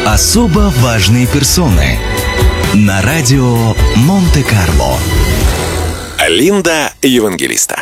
Особо важные персоны на радио Монте-Карло. Линда Евангелиста.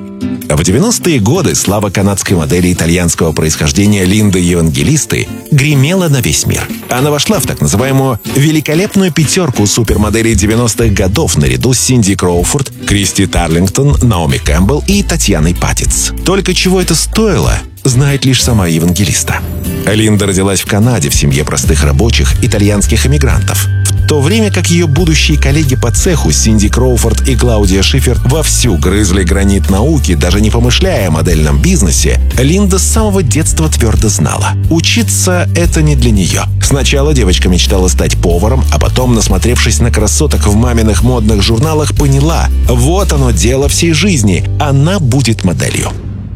В 90-е годы слава канадской модели итальянского происхождения Линды Евангелисты гремела на весь мир. Она вошла в так называемую «великолепную пятерку» супермоделей 90-х годов наряду с Синди Кроуфорд, Кристи Тарлингтон, Наоми Кэмпбелл и Татьяной Патиц. Только чего это стоило, знает лишь сама Евангелиста. Линда родилась в Канаде в семье простых рабочих итальянских эмигрантов. В то время как ее будущие коллеги по цеху Синди Кроуфорд и Клаудия Шифер вовсю грызли гранит науки, даже не помышляя о модельном бизнесе, Линда с самого детства твердо знала – учиться – это не для нее. Сначала девочка мечтала стать поваром, а потом, насмотревшись на красоток в маминых модных журналах, поняла – вот оно дело всей жизни – она будет моделью.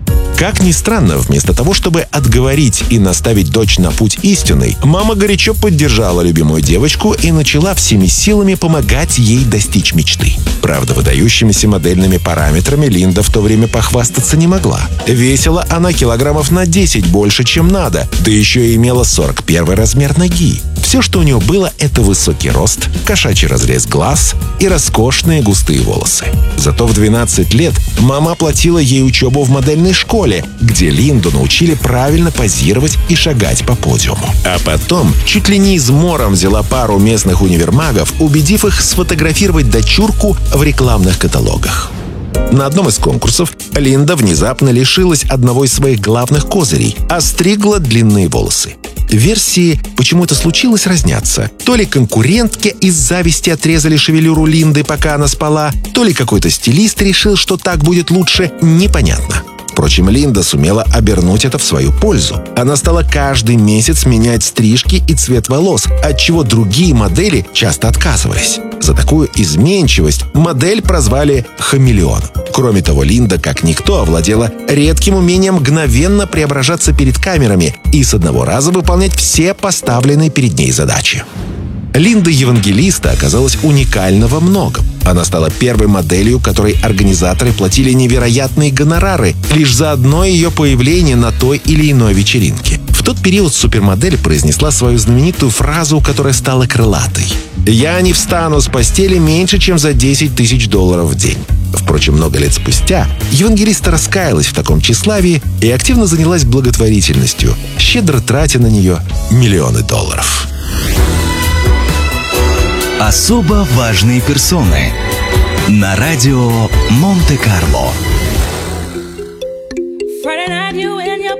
Как ни странно, вместо того, чтобы отговорить и наставить дочь на путь истинный, мама горячо поддержала любимую девочку и начала всеми силами помогать ей достичь мечты. Правда, выдающимися модельными параметрами Линда в то время похвастаться не могла. Весила она килограммов на 10 больше, чем надо, да еще и имела 41 размер ноги. Все, что у нее было, это высокий рост, кошачий разрез глаз и роскошные густые волосы. Зато в 12 лет мама оплатила ей учебу в модельной школе, где Линду научили правильно позировать и шагать по подиуму. А потом чуть ли не измором взяла пару местных универмагов, убедив их сфотографировать дочурку в рекламных каталогах. На одном из конкурсов Линда внезапно лишилась одного из своих главных козырей – остригла длинные волосы. Версии, почему это случилось, разнятся. То ли конкурентки из зависти отрезали шевелюру Линды, пока она спала, то ли какой-то стилист решил, что так будет лучше, непонятно. Впрочем, Линда сумела обернуть это в свою пользу. Она стала каждый месяц менять стрижки и цвет волос, от чего другие модели часто отказывались. За такую изменчивость модель прозвали «хамелеон». Кроме того, Линда, как никто, овладела редким умением мгновенно преображаться перед камерами и с одного раза выполнять все поставленные перед ней задачи. Линда Евангелиста оказалась уникальна во многом. Она стала первой моделью, которой организаторы платили невероятные гонорары лишь за одно ее появление на той или иной вечеринке. В тот период супермодель произнесла свою знаменитую фразу, которая стала крылатой: «Я не встану с постели меньше, чем за $10 тысяч в день». Впрочем, много лет спустя Евангелиста раскаялась в таком тщеславии и активно занялась благотворительностью, щедро тратя на нее миллионы долларов. Особо важные персоны на радио Монте-Карло.